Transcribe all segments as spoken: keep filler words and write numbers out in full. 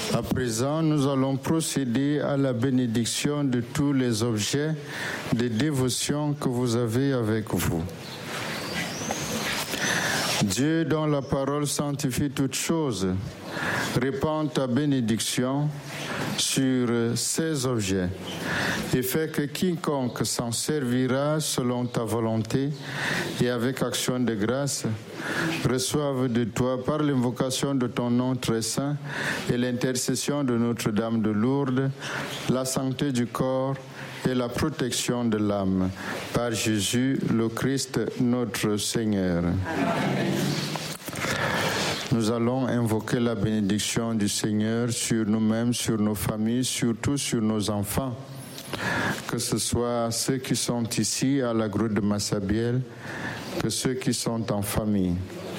À présent, nous allons procéder à la bénédiction de tous les objets de dévotion que vous avez avec vous. Dieu, dont la parole sanctifie toutes choses, répand ta bénédiction sur ces objets et fait que quiconque s'en servira selon ta volonté et avec action de grâce reçoive de toi par l'invocation de ton nom très saint et l'intercession de Notre-Dame de Lourdes la santé du corps et la protection de l'âme. Par Jésus le Christ notre Seigneur. Amen. Nous allons invoquer la bénédiction du Seigneur sur nous-mêmes, sur nos familles, surtout sur nos enfants. Que ce soit ceux qui sont ici à la grotte de Massabielle, que ceux qui sont en famille.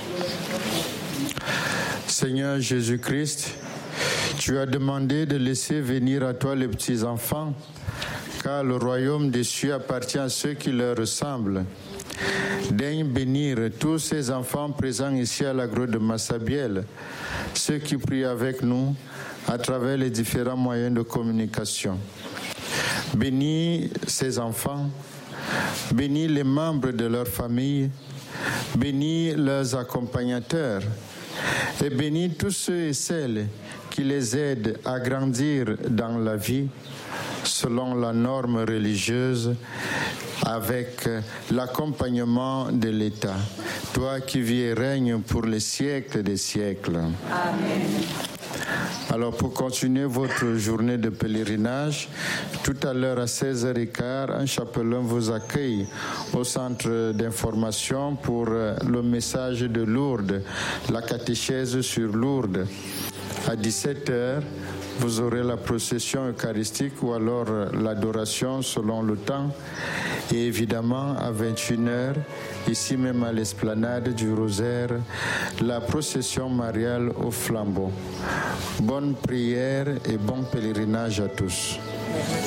Seigneur Jésus-Christ, tu as demandé de laisser venir à toi les petits-enfants, car le royaume des cieux appartient à ceux qui leur ressemblent. Daigne bénir tous ces enfants présents ici à la grotte de Massabielle, ceux qui prient avec nous à travers les différents moyens de communication. Bénis ces enfants, bénis les membres de leur famille, bénis leurs accompagnateurs et bénis tous ceux et celles qui les aident à grandir dans la vie selon la norme religieuse avec l'accompagnement de l'État. Toi qui vis et règnes pour les siècles des siècles. Amen. Alors pour continuer votre journée de pèlerinage, tout à l'heure à seize heures quinze, un chapelain vous accueille au centre d'information pour le message de Lourdes, la catéchèse sur Lourdes. À dix-sept heures, vous aurez la procession eucharistique ou alors l'adoration selon le temps. Et évidemment, à vingt et une heures, ici même à l'esplanade du Rosaire, la procession mariale au flambeau. Bonne prière et bon pèlerinage à tous.